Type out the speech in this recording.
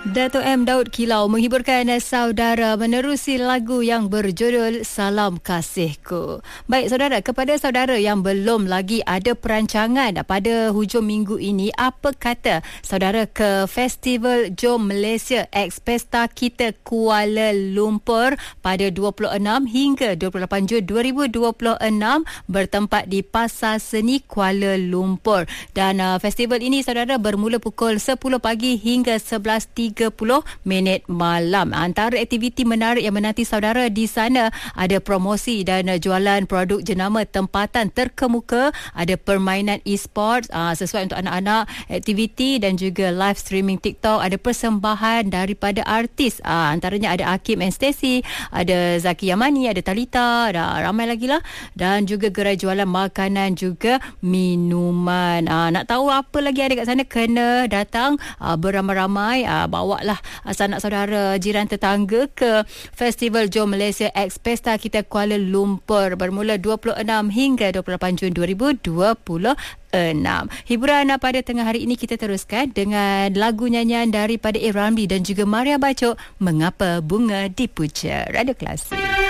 Dato' M. Daud Kilau menghiburkan saudara menerusi lagu yang berjudul Salam Kasihku. Baik saudara, kepada saudara yang belum lagi ada perancangan pada hujung minggu ini, apa kata saudara ke Festival Jom Malaysia X Pesta Kita Kuala Lumpur pada 26 hingga 28 Jun 2026 bertempat di Pasar Seni Kuala Lumpur. Dan festival ini saudara bermula pukul 10 pagi hingga 11.30 malam. Antara aktiviti menarik yang menanti saudara di sana ada promosi dan jualan produk jenama tempatan terkemuka, ada permainan e-sports sesuai untuk anak-anak, aktiviti dan juga live streaming TikTok, ada persembahan daripada artis, antaranya ada Hakim and Stacey, ada Zaki Yamani, ada Talita, ada ramai lagi lah, dan juga gerai jualan makanan juga minuman. Nak tahu apa lagi ada kat sana, kena datang beramai-ramai, bawa lah sanak saudara, jiran tetangga ke Festival Jom Malaysia X Pesta Kita Kuala Lumpur bermula 26 hingga 28 Jun 2026. Hiburan pada tengah hari ini kita teruskan dengan lagu nyanyian daripada A. Ramli dan juga Maria Bacok, Mengapa Bunga Dipuja. Radio Klasik.